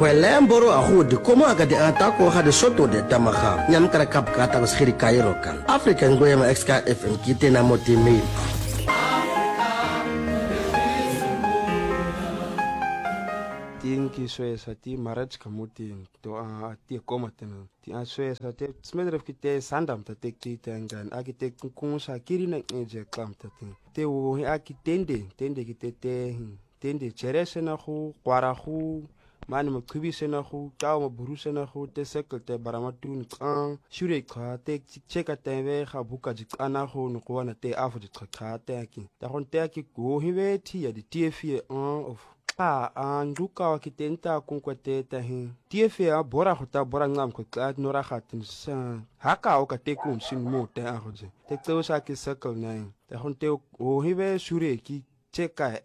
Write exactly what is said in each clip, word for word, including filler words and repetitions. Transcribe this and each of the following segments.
lemboro a goed komo aga de atako ga de soto de tamaga nyam kara kap kata was khiri kairo kan African goyama X K F M kite na moti mail ting ki swesa ti maraj kamutin to a ti komaten ti a swesa te smedref ki te sandam ta tek ti tangan architect kun sa kiri na eje klam ta te te o akitende tende ki te te tende cherese na khu kwara khu mani makhubi se na khu taw ma buru se na khu te sekkel te baramatun kan shure kha te cheka te ve kha buka ji kana khu no kwana te afu ji kha te ki ta kon te ki go hiwe ti ya di T F one of a anduka wa kitenta kunkwate ta hi T F a bora khota bora ngam ko ka nora khatin sa haka o ka te kum sin mo te a hoje te to sa ki sekkel nai ta kon te o hiwe shure ki cheka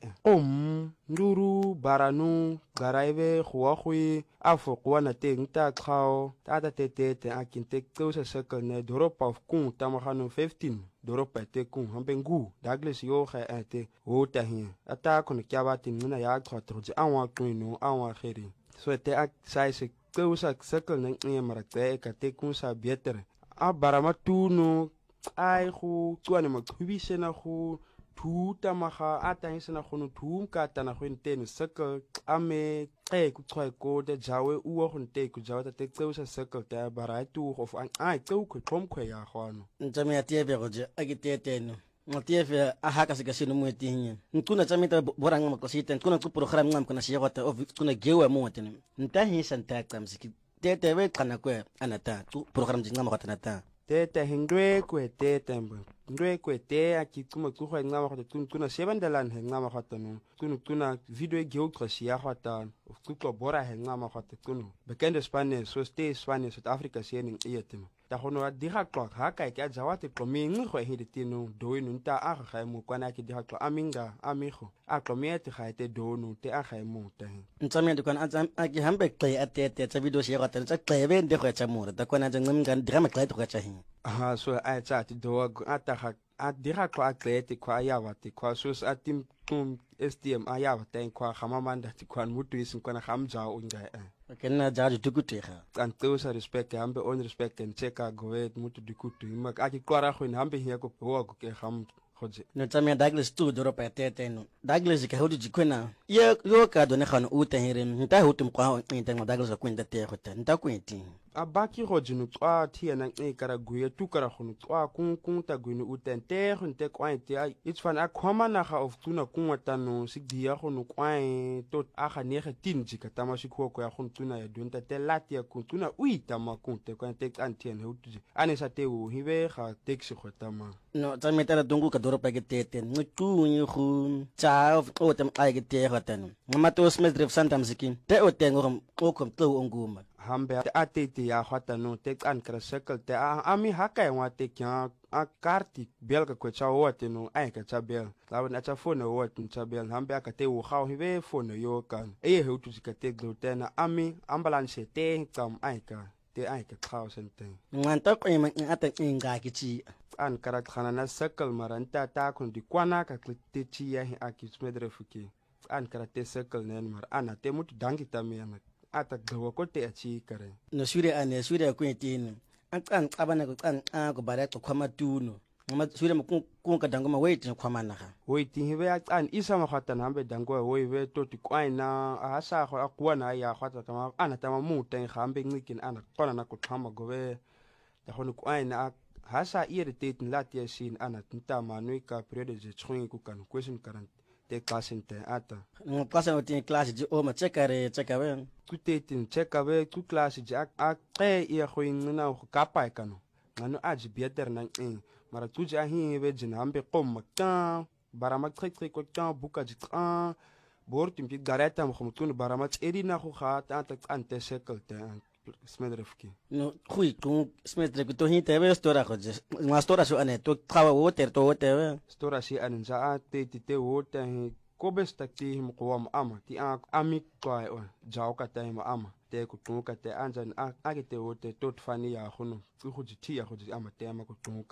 om nduru baranu garaive khwa khwi afo kwana te nta khao tata te te te akin te to sa sekkel ne doropa of kun tamahano fifteen doropa te kun hambengu Douglas yo kha ate o ta hi ata kon kyaba tin na ya khotro anwa kwino anwa khiri so te ak sai se to sa sekkel ne ne marate ka te kun sa beter a baramatu no ai khu tswane makhubi sena khu thuta maga a taisena gono thum ka tana go ntene sekkel ame e ku tswai ko de jawe uo go nte ku jawe ta te tseu sa sekkel ta baratu of an ai tseu ku thom khwe ya gano ntame ya tiebe go je a giteteno motieve a haka se kasino muetinye ntuna tsamita borang mo kosita ntuna ku program ngam kana siya ta of kuna gewa mo tene ntahi santa tsamsiki tete we kana kwe anata tu program jingam ka tanata tete hindwe kwe tete mbo ndwe kwe te aki kuma ku khwa ngama khata tun tuna seven dalan he ngama khata no tun tuna video geo khosia khata of ku ko bora he ngama khata tun bekende Spanish so stay Spanish South Africa sening eyetin ta hono diha klok ha kai ka jawate ko mingi khwa hiditino do inu ta a ga mu kwana ki diha klok aminga amigo a klomete ga te do no te a ga mu te ntsame de kwana azam aki hambe kle atete tsa video sia khata tsa klebe de khwa tsa mura ta kwana ngam ngan drama kle to ka tsa hin aha so a tsa ti do ata ha a diha klok a klete kwa yawa te kwa so atim tum S T M ayawa te kwa khamamanda ti kwa mutu isin kwana khamja unga kenna jaaju dukutega anto sa respect hambe on respect en cheka goet mutu dikutu imak aki kwara khwin hambe hiya ko ho ko ke kham khoje no tsamia Douglas tu doro pa tete no Douglas ka hodu jikwena ye yo ka done khano uta hiren nta hutum kwa nta Douglas ko nda te khota nta kwenti abaki khoje no twa thia na e kara guye tu kara khono twa kun kun ta guinu utente khonte kwaite ai it's fan akhoma na ga of tuna kunwata no sigdia khono kwai tot a ga nege tin jika tamashiko ko ya khono tuna ya donta te latia kun tuna uita ma kunte kwante antien hutu ane sa te u hiwe ga taxi khotama no tsameta dongu ka doro pa ke tete ntu nyi khu cha of o tem ai ke te khota no ngamato smith drive santam sikin te o tengo ko kom tlo onguma hambe atete ya khata no te an kra sekkel te ami haka wa te kya a karti belga ko cha wote no ai ka cha bel lawan a cha phone wote cha bel hambe ka te u khaw hiwe phone yo kan e he utu ka te glo te na ami ambulance te kam ai ka te ai ka khaw sente nganta ko ima ata inga kichi an kara khana na sekkel maranta ta kun di kwana ka te chi ya a ki smedre fuki an kara te sekkel nen mar ana te mutu dangi tamena ata gawa ko te achi kare no sure ane sure ko tin an kan qabana ko kan a ko bare ko khama tuno ma sure mo kun ka dango ma wait no khama na ga wait hiwe an isa ma khata na be dango we we to ti kwaina a sa go akwa na ya khata tama ana tama mu ten khambe ngikin ana kona na ko khama go we ta hono kwaina ha sa irritate latia sin ana tinta manui ka periode je tshwing ku kan question current te klasin te ata no pasa no tin classe ji o ma chekare chekawe ku te tin chekawe ku classe ji ak ak e ia khoin na ko kapa kanu ngano aji beter na e mara tu ja hi be jin hambe qom ta barama trek trek ko ta buka ji ta bor tim pi gareta mo khumtun barama eri na ko kha ta ta ante sekel te smedrefki no khui ku smedrefki to hi te be stora ko je ma stora so ane to khawa wo ter to te be stora si an za te te te wo te ko bestakti mo ko ama ti a ami ko jaw ka te mo ama te ku tu ka te anjan a a te wo te tot fani ya khono ku khu ji ti ya khu ji ama te ama ku tu kare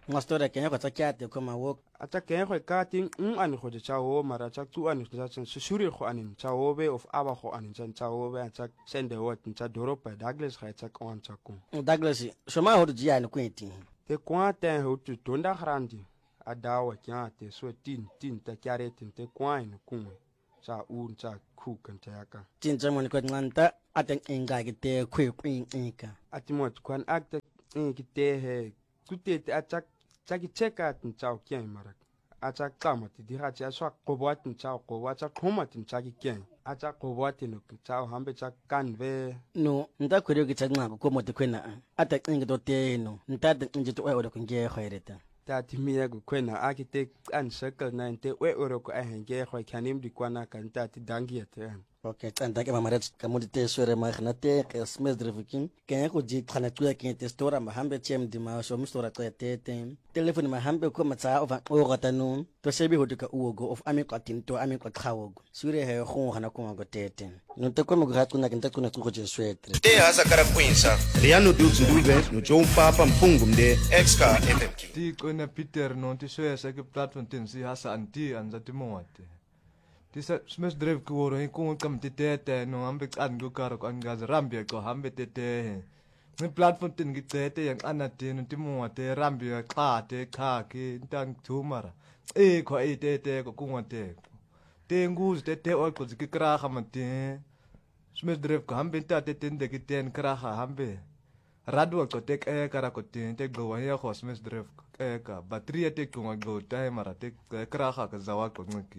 ngastora kenya kwa tsakyate koma wo ata ke go ka ting un an go ja o mara tsa tu an go tsa shuri go anin tsa o be of aba go anin tsa o be tsa sende wat tsa doropa Douglas ga tsa kon tsa kon Douglas shoma ho di yana kweti te kwa te ho tu tonda grandi adawa kya te so tin tin ta kyare tin te kwa in kun tsa un tsa ku kan ta yaka tin tsa mon ko nganta ateng enga ke te khwe kwin eka atimot kwan akta ki te he kute te atsa tsa ki cheka tin tsa kya mara atsa kama ti di ha tsa so ko bwa tin tsa ko wa tsa khoma tin tsa ki kya atsa ko bwa tin ku tsa hambe tsa kanve no nta khwere ke tsa ngako ko mote khwena ata ngi do te no nta ngi to o do kunge khwereta ta timia ku kwena architect an circle nine te we oro ko ahenge khwa khanim di kwana kan ta ti dangi ete okay tsanda ke mamaret ka mo te swere ma khna te ke smes drivikin ke ko ji khana tuya ke te stora ma hambe chem di ma so mustora ka te te telefoni ma hambe ko matsa ova o gata no to sebi ho ka uogo of ami ka tinto ami ka khawogo swere he go gana ko go te te no te ko mo ga tsuna ke nta tsuna go je swetre te hasa kara kwinsa riano duzuluve no John Papa Mpungum de Exka F M Q ti ko na Peter no ti swesa ke platform tin si hasa anti anza ti moate ti sa smes drive ko ro in ko kam ti te te no ambe kan go karo kan gaz rambia ko hambe te te ni platform tin gi te te yang anati no ti moate rambia kha te kha ke tang thumara e ko e te te ko ko te te ngu te te o ko ki kra khamate smes drive ko hambe ta te ten de ki ten kra hambe radwa ko tek e kara ko tin tek go wa ya ko smes drive e ka battery tek ko go timer tek kra kha ka zawa ko ngki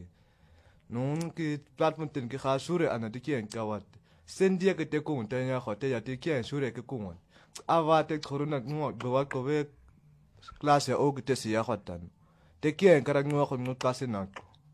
nun ki platform tin ki kha sure ana de kien kawat sendia ke te ko ta ya ko te ya te kien sure ke ko ava tek corona ngo go wa ko ve class ya o ke te si ya khatan te kien kara ngo ko no class na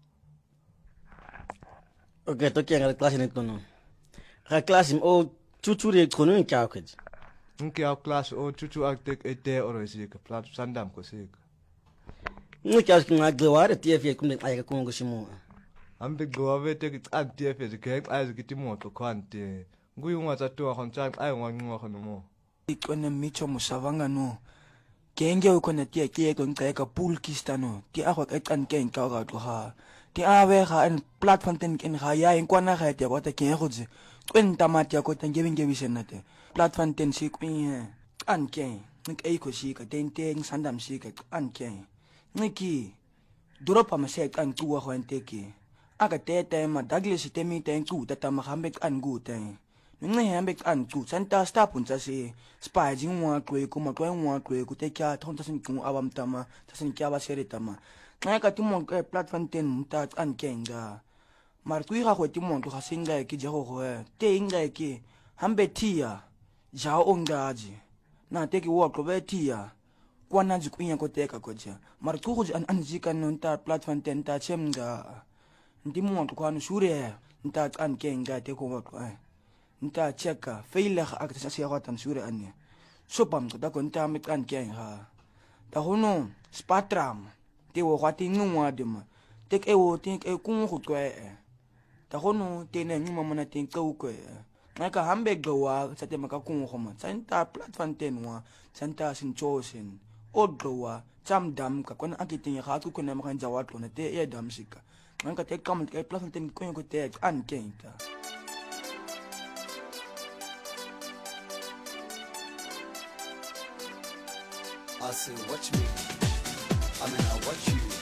okay to kien kara class ni to no ka class o tuturi ko no ka ko nki au class o chuchu aktek ete oro si ka plat sandam ko si ni ka nga glawar T F ko ni ay ka ko shimo ambe go ave te ki an T F ke ay ki timo to kwante ngui unga tsa to khon tsa ay ngwa ngwa khono mo ikone micho musavanga no kenge o kona tie ke ko nka ka pool kistano ti a go ka kan ke nka ga tlo ha ti ave ga en platform ten ken ga ya en kwana ga te bota ke go tse kwenta mati ya ko tan gebe ngebe senate platform ten si kwin an ke nik e ko si ka ten ten sandam si ka an ke niki dropa ma se kan ku wa hon te ki aga te te ma Douglas te mi ten ku ta ma hambe an gu te ngi hambe an ku santa sta pun sa si spy jing wa ko ko ma ko wa ko ko te kya thon ta sin ku awam tama ta sin kya ba sere tama na ka ti mo ke platform ten ta an ke nga mar ku ga go ti mo ga singa ki je go go te inga ki hambe tia ja ongaji na te ki wa ko be tia kwana ji kunya ko te ka ko ja mar ku go an an ji kan non ta platform ten ta chem nga ndi mo ko an shure nta an ke nga te ko ko nta cheka feile ga akta sa ya tan shure an so pam da ko nta me kan ke ha ta hono spatram te wo ga ti ngwa de ma te ke wo te ke ku go twe ta hono te ne ngwa mo na te ka u ko na ka hambe gowa sa te maka ku go ma santa platform ten wa santa sin chosen odrowa cham dam ka kon akitin ga ku ko na ma kan jawat ko na te e dam sika man ka te kam te platform ten ko ko te an kenta I said, watch me. I mean, I watch you.